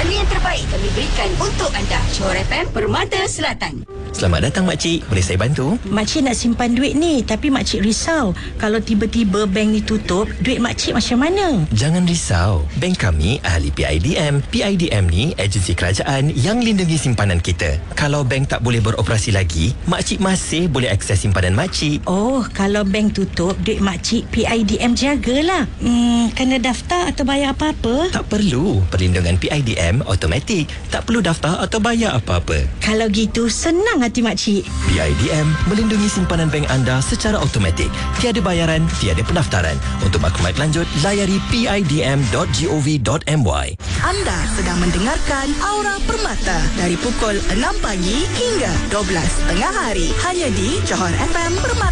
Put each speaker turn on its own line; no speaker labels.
yang terbaik kami berikan untuk anda. Johor FM, Permata Selatan.
Selamat datang makcik, boleh saya bantu?
Makcik nak simpan duit ni, tapi makcik risau. Kalau tiba-tiba bank ni tutup, duit makcik macam mana?
Jangan risau, bank kami ahli PIDM. PIDM ni agensi kerajaan yang lindungi simpanan kita. Kalau bank tak boleh beroperasi lagi, makcik masih boleh akses simpanan makcik.
Oh, kalau bank tutup, duit makcik PIDM jagalah. Kena daftar atau bayar apa-apa?
Tak perlu, perlindungan PIDM automatik. Tak perlu daftar atau bayar apa-apa.
Kalau gitu, senang hati makcik.
PIDM melindungi simpanan bank anda secara automatik. Tiada bayaran, tiada pendaftaran. Untuk maklumat lanjut, layari pidm.gov.my.
Anda sedang mendengarkan Aura Permata dari pukul 6 pagi hingga 12 tengah hari. Hanya di Johor FM Permata.